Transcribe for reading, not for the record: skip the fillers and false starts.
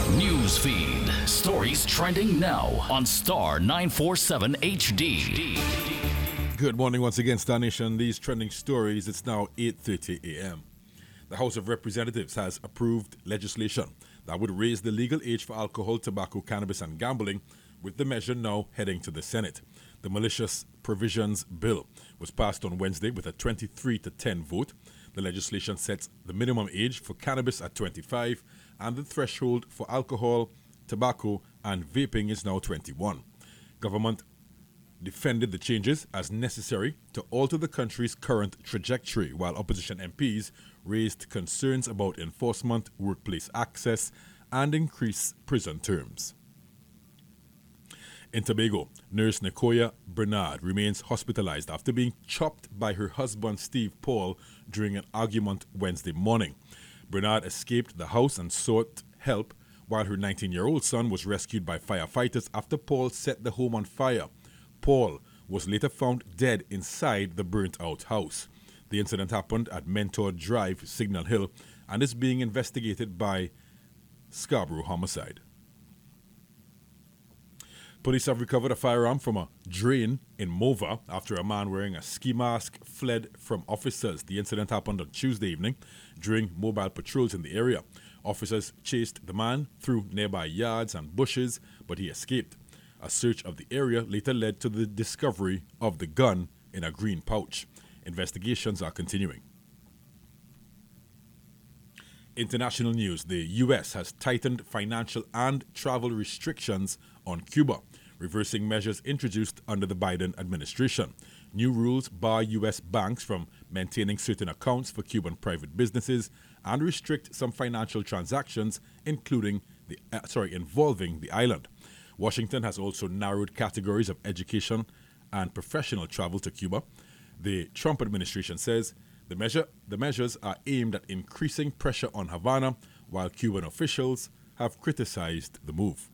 News feed. Stories trending now on Star 947 HD. Good morning once again, Star Nation. These trending stories, it's now 8:30 a.m. The House of Representatives has approved legislation that would raise the legal age for alcohol, tobacco, cannabis, and gambling, with the measure now heading to the Senate. The Malicious Provisions Bill was passed on Wednesday with a 23-10 vote. The legislation sets the minimum age for cannabis at 25, and the threshold for alcohol, tobacco, and vaping is now 21. Government defended the changes as necessary to alter the country's current trajectory, while opposition MPs raised concerns about enforcement, workplace access, and increased prison terms. In Tobago, nurse Nicoya Bernard remains hospitalized after being chopped by her husband Steve Paul during an argument Wednesday morning. Bernard escaped the house and sought help, while her 19-year-old son was rescued by firefighters after Paul set the home on fire. Paul was later found dead inside the burnt-out house. The incident happened at Mentor Drive, Signal Hill, and is being investigated by Scarborough Homicide. Police have recovered a firearm from a drain in Mova after a man wearing a ski mask fled from officers. The incident happened on Tuesday evening during mobile patrols in the area. Officers chased the man through nearby yards and bushes, but he escaped. A search of the area later led to the discovery of the gun in a green pouch. Investigations are continuing. International news. The U.S. has tightened financial and travel restrictions on Cuba, reversing measures introduced under the Biden administration. New rules bar U.S. banks from maintaining certain accounts for Cuban private businesses and restrict some financial transactions, including involving the island. Washington has also narrowed categories of education and professional travel to Cuba. The Trump administration says the measures are aimed at increasing pressure on Havana, while Cuban officials have criticized the move.